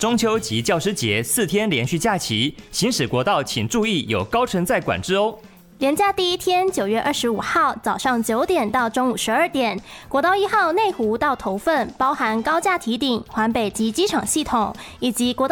中秋及教师节4天连续假期，行驶国道请注意有高承载管制哦。 连假第一天9月25号早上9点到中午12点，国道1号内湖到头份，包含高架堤顶、环北及机场系统，以及国道